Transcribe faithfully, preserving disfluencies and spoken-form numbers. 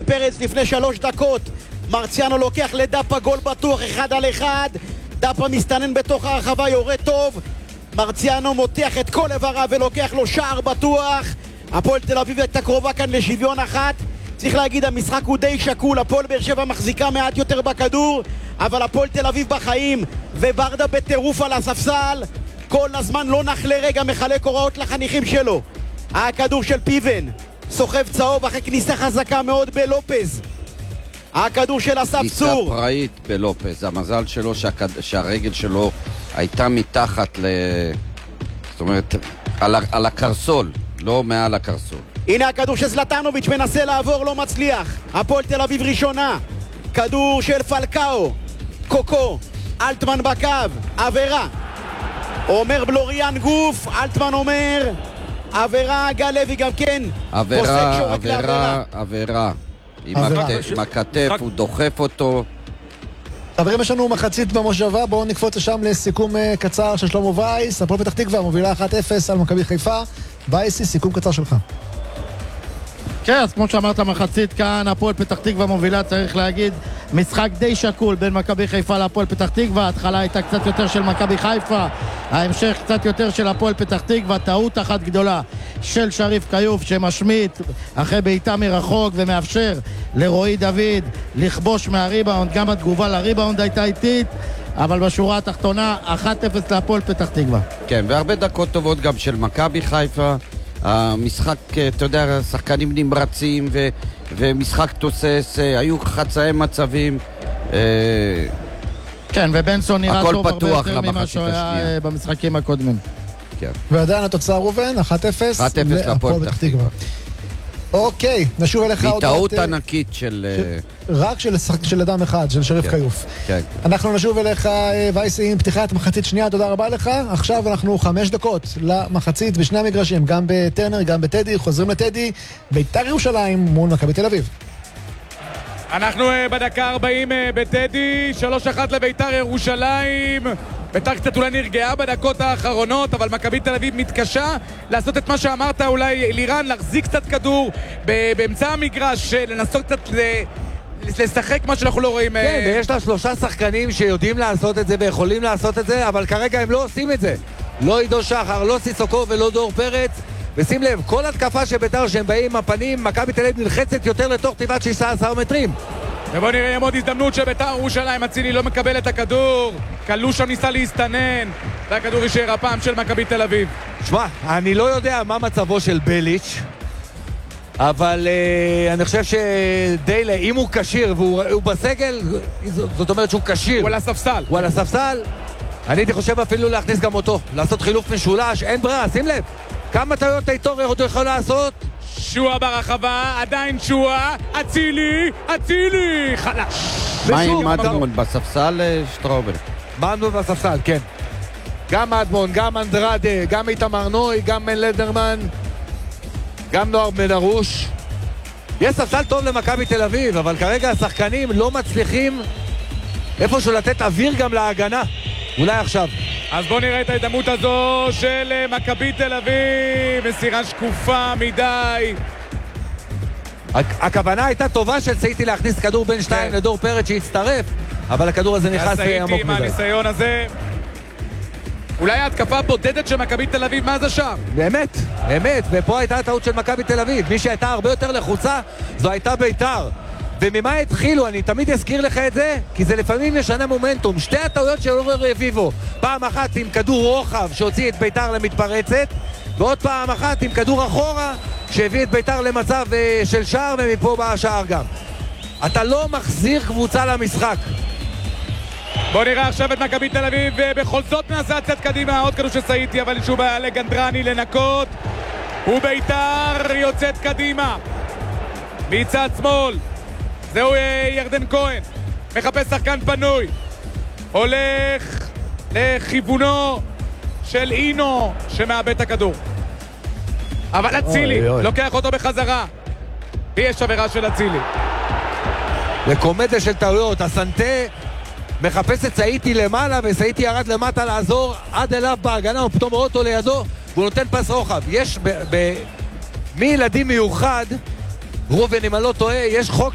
פרץ לפני שלוש דקות. מרציאנו לוקח לדאפה גול בטוח אחד על אחד. דאפה מסתנן בתוך הרחבה, יורה טוב. מרציאנו מותח את כל איבריו ולוקח לו שער בטוח. הפועל תל אביב הייתה קרובה כאן לשוויון אחת. צריך להגיד, המשחק הוא די שקול. הפועל באר שבע מחזיקה מעט יותר בכדור, אבל הפועל תל אביב בחיים, וברדה בטירוף על הספסל. כל הזמן לא נח לרגע, מחלק הוראות לחניכים שלו. הכדור של פיבן סוחב צהוב אחרי כניסה חזקה מאוד בלופז. הכדור של אסף צור, כניסה פראית בלופז. המזל שלו שהכד... שהרגל שלו הייתה מתחת ל... זאת אומרת על, ה... על הקרסול, לא מעל הקרסול. הנה הכדור של זלטנוביץ' מנסה לעבור, לא מצליח. הפועל תל אביב ראשונה. כדור של פלקאו, קוקו, אלטמן בקו, עבירה. אומר בלוריאן גוף, אלטמן אומר עבירה, גל לוי גם כן עבירה, עבירה, עבירה עם הכתף, הוא דוחף אותו. חברים, יש לנו מחצית במושבה, בואו נקפוץ לשם לסיכום קצר של שלמה וייס. הפועל פתח תקווה מובילה אחת אפס על מכבי חיפה. וייסי, סיכום קצר שלך. כן, אז כמו שאמרת, מחצית כאן, הפועל פתח תקווה מובילה, צריך להגיד, משחק די שקול בין מכבי חיפה להפועל פתח תקווה. ההתחלה הייתה קצת יותר של מכבי חיפה, ההמשך קצת יותר של הפועל פתח תקווה. טעות אחת גדולה של שריף קיוף שמשמיט אחרי בעיטה מרחוק ומאפשר לרועי דוד לכבוש מהריבאונד. גם התגובה לריבאונד הייתה איטית, אבל בשורה התחתונה אחת אפס להפועל פתח תקווה. כן, והרבה דקות טובות גם של מכבי חיפה. המשחק, אתה יודע, שחקנים נמרצים ו, ומשחק תוסס, היו חצאי מצבים. כן, ובנסון נראה טוב הרבה יותר ממה שהיה במשחקים הקודמים. כן. ועדיין התוצאה רובן, אחת אפס אחת אפס להפועל פתח תקווה. אוקיי, נשוב אליך עוד... מטעות ענקית של... רק של אדם אחד, של שריף קיוף. כן. אנחנו נשוב אליך, וייסי, עם פתיחת מחצית שנייה, תודה רבה לך. עכשיו אנחנו חמש דקות למחצית בשני המגרשים, גם בטרנר, גם בטדי. חוזרים לטדי, בית"ר ירושלים מול מכבי תל אביב. אנחנו בדקה ארבעים בטדי, שלוש אחת לבית"ר ירושלים. בית"ר קצת אולי נרגעה בדקות האחרונות, אבל מכבי תל אביב מתקשה לעשות את מה שאמרת, אולי לירן, להחזיק קצת כדור באמצע המגרש, לנסות קצת לשחק מה שאנחנו לא רואים. כן, ויש לה שלושה שחקנים שיודעים לעשות את זה ויכולים לעשות את זה, אבל כרגע הם לא עושים את זה. לא עידו שחר, לא סיסוקו ולא דור פרץ. ושים לב, כל התקפה של בית"ר שהם באים עם הפנים, מכבי תל אביב נלחצת יותר לתוך תיבת שישה עשר מטרים. ובוא נראה עם עוד הזדמנות שבית"ר ירושלים, אצילי לא מקבל את הכדור, קלושה ניסה להסתנן, והכדור יישאר הפעם של מכבי תל אביב. שמע, אני לא יודע מה מצבו של בליץ', אבל uh, אני חושב שדיילה, אם הוא קשיר והוא בסגל, זאת אומרת שהוא קשיר. הוא על הספסל. הוא על הספסל. אני הייתי חושב אפילו להכניס גם אותו, לעשות חילוף משולש, אין ברירה, שים לב. כמה טעויות היתור עוד יכול לעשות? שועה ברחבה, עדיין שועה, אצילי, אצילי, חלש. מה עם מדמון בספסל, שטראובר? מדמון בספסל, כן. גם מדמון, גם אנדרדה, גם איתמר נוי, גם מן לדרמן, גם נוער בן ארוש. יש ספסל טוב למכבי תל אביב, אבל כרגע השחקנים לא מצליחים איפשהו לתת אוויר גם להגנה. אולי עכשיו. אז בואו נראה את ההדמות הזו של מכבי תל אביב, מסירה שקופה מדי. הכוונה הייתה טובה של סייטי להכניס כדור בין שתיים לדור פרץ שהצטרף, אבל הכדור הזה נכנס עמוק מדי. סייטי עם הניסיון הזה, אולי ההתקפה הבודדת של מכבי תל אביב, מה זה שם? באמת, באמת, ופה הייתה הטעות של מכבי תל אביב. מי שהייתה הרבה יותר לחוצה זו הייתה בית"ר. וממה התחילו? אני תמיד אזכיר לך את זה, כי זה לפעמים משנה מומנטום. שתי הטעויות של אובר רביבו, פעם אחת עם כדור רוחב שהוציא את בית"ר למתפרצת, ועוד פעם אחת עם כדור אחורה שהביא את בית"ר למצב של שער, ומפה בא השער גם. אתה לא מחזיר קבוצה למשחק. בוא נראה עכשיו את מכבי תל אביב, ובכל זאת מנסה לצאת קדימה, עוד כדור שסייתי, אבל שוב היה לגנדרני לנקות, ובית"ר יוצאת קדימה מצד שמאל. זהו ירדן כהן, מחפש שחקן פנוי, הולך לכיוונו של אינו שמאבד את הכדור, אבל אצילי לוקח אותו בחזרה, ויש עבירה של אצילי. לקומדיה של טעויות, הסנטה מחפש את סעיתי למעלה, וסעיתי ירד למטה לעזור עד אליו בהגנה, ופתאום אוטו לידו והוא נותן פס רוחב. יש ב- ב- מי ילדים מיוחד, רובן אם אני לא טועה, יש חוק